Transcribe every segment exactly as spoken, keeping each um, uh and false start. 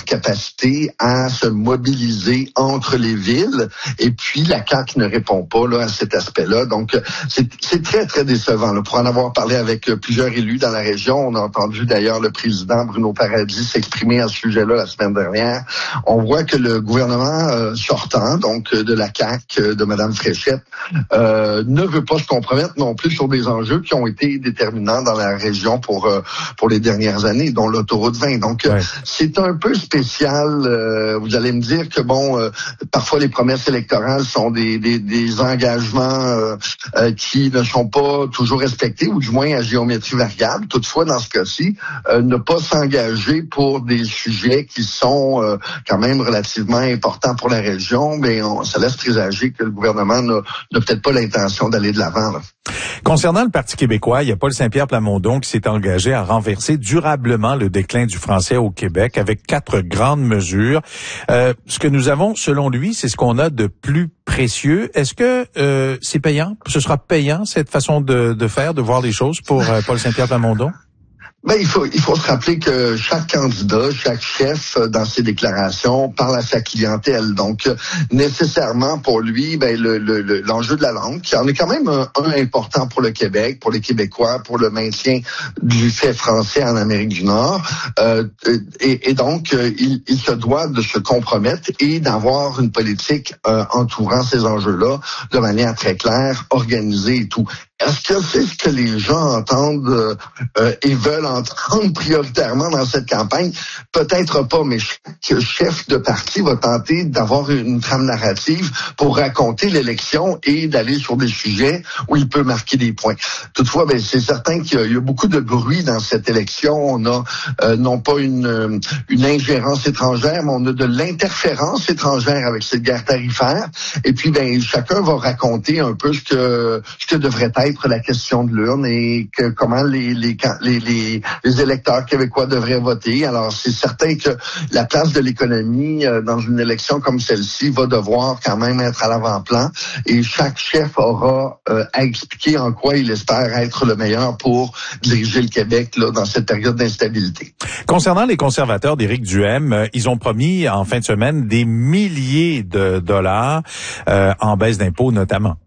capacité à se mobiliser entre les villes. Et puis, la C A Q ne répond pas là, à cet aspect-là. Donc, c'est, c'est très, très décevant. Là. Pour en avoir parlé avec plusieurs élus dans la région, on a entendu d'ailleurs le président Bruno Paradis s'exprimer à ce sujet-là la semaine dernière. On voit que le gouvernement euh, sortant, donc de la C A Q, de Mme Fréchette, euh, ne veut pas se compromettre non plus sur des enjeux qui ont été déterminants dans la région pour euh, pour les dernières années, dont l'autoroute vingt. Donc, ouais. euh, c'est un peu spécial. Euh, vous allez me dire que, bon, euh, parfois les promesses électorales sont des, des, des engagements euh, euh, qui ne sont pas toujours respectés, ou du moins à géométrie variable. Toutefois, dans ce cas-ci, euh, ne pas s'engager pour des sujets qui sont euh, quand même relativement importants pour la région, mais on, ça laisse présager que le gouvernement n'a, n'a peut-être pas l'intention d'aller de l'avant. Là. Concernant le Parti québécois, il y a Paul Saint-Pierre Plamondon qui s'est engagé à renverser durablement le déclin du français au Québec avec quatre grandes mesures. Euh, ce que nous avons, selon lui, c'est ce qu'on a de plus précieux. Est-ce que euh, c'est payant? Ce sera payant, cette façon de, de faire, de voir les choses pour euh, Paul Saint-Pierre Plamondon? Ben, il faut, il faut se rappeler que chaque candidat, chaque chef, dans ses déclarations, parle à sa clientèle. Donc, nécessairement, pour lui, ben, le, le, le, l'enjeu de la langue, qui en est quand même un, un important pour le Québec, pour les Québécois, pour le maintien du fait français en Amérique du Nord. Euh, et, et donc, il, il se doit de se compromettre et d'avoir une politique euh, entourant ces enjeux-là de manière très claire, organisée et tout. Est-ce que c'est ce que les gens entendent euh, et veulent entendre prioritairement dans cette campagne? Peut-être pas, mais chaque chef de parti va tenter d'avoir une trame narrative pour raconter l'élection et d'aller sur des sujets où il peut marquer des points. Toutefois, ben, c'est certain qu'il y a, il y a beaucoup de bruit dans cette élection. On a euh, non pas une, une ingérence étrangère, mais on a de l'interférence étrangère avec cette guerre tarifaire. Et puis, ben, chacun va raconter un peu ce que, ce que devrait être la question de l'urne et que comment les, les, les, les, les électeurs québécois devraient voter. Alors, c'est certain que la place de l'économie euh, dans une élection comme celle-ci va devoir quand même être à l'avant-plan et chaque chef aura euh, à expliquer en quoi il espère être le meilleur pour diriger le Québec là, dans cette période d'instabilité. Concernant les conservateurs d'Éric Duhaime, euh, ils ont promis en fin de semaine des milliers de dollars euh, en baisse d'impôts notamment.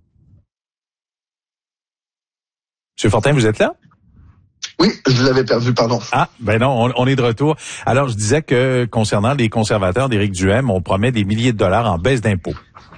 Monsieur Fortin, vous êtes là? Oui, je l'avais perdu, pardon. Ah, ben non, on, on est de retour. Alors, je disais que concernant les conservateurs d'Éric Duhaime, on promet des milliers de dollars en baisse d'impôts.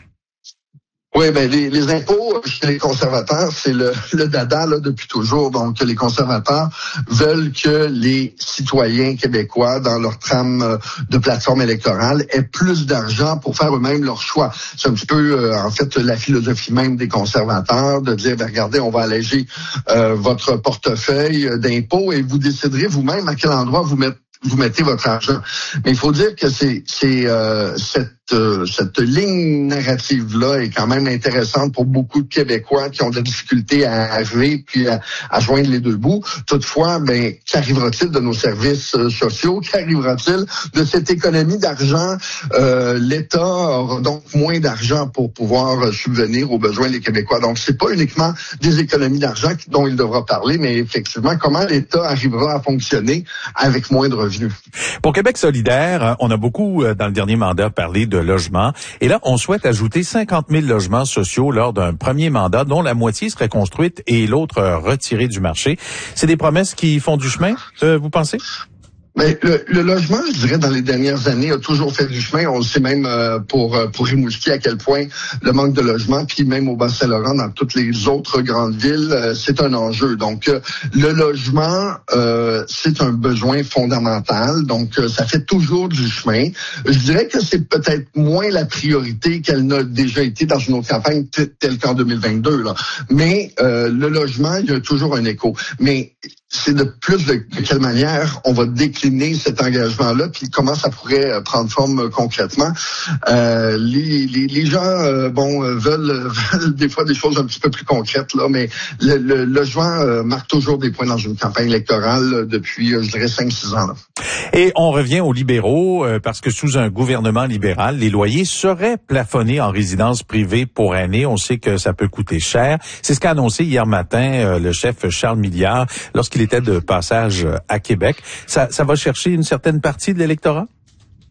Oui, ben les, les impôts chez les conservateurs, c'est le, le dada là depuis toujours. Donc, les conservateurs veulent que les citoyens québécois, dans leur trame de plateforme électorale, aient plus d'argent pour faire eux-mêmes leur choix. C'est un petit peu, euh, en fait, la philosophie même des conservateurs, de dire, ben, regardez, on va alléger euh, votre portefeuille d'impôts et vous déciderez vous-même à quel endroit vous mettre vous mettez votre argent. Mais il faut dire que c'est c'est euh, cette euh, cette ligne narrative-là est quand même intéressante pour beaucoup de Québécois qui ont de la difficulté à arriver puis à, à joindre les deux bouts. Toutefois, ben qu'arrivera-t-il de nos services euh, sociaux? Qu'arrivera-t-il de cette économie d'argent? Euh, L'État aura donc moins d'argent pour pouvoir subvenir aux besoins des Québécois. Donc, c'est pas uniquement des économies d'argent dont il devra parler, mais effectivement, comment l'État arrivera à fonctionner avec moins de revenus. Pour Québec solidaire, on a beaucoup, dans le dernier mandat, parlé de logement. Et là, on souhaite ajouter cinquante mille logements sociaux lors d'un premier mandat, dont la moitié serait construite et l'autre retirée du marché. C'est des promesses qui font du chemin, euh, vous pensez? Mais le, le logement, je dirais, dans les dernières années, a toujours fait du chemin. On le sait même euh, pour pour Rimouski à quel point le manque de logement, puis même au Bas-Saint-Laurent, dans toutes les autres grandes villes, euh, c'est un enjeu. Donc, euh, le logement, euh, c'est un besoin fondamental. Donc, euh, ça fait toujours du chemin. Je dirais que c'est peut-être moins la priorité qu'elle n'a déjà été dans une autre campagne t- telle qu'en deux mille vingt-deux. Là. Mais euh, le logement, il y a toujours un écho. Mais c'est de plus de quelle manière on va décliner cet engagement-là, puis comment ça pourrait prendre forme concrètement. Euh, les, les, les gens, euh, bon, veulent, veulent des fois des choses un petit peu plus concrètes là, mais le, le logement euh, marque toujours des points dans une campagne électorale depuis, euh, je dirais, cinq six ans. Là. Et on revient aux libéraux euh, parce que sous un gouvernement libéral, les loyers seraient plafonnés en résidence privée pour aînés. On sait que ça peut coûter cher. C'est ce qu'a annoncé hier matin euh, le chef Charles Milliard lorsqu'il était de passage à Québec. Ça, ça va chercher une certaine partie de l'électorat?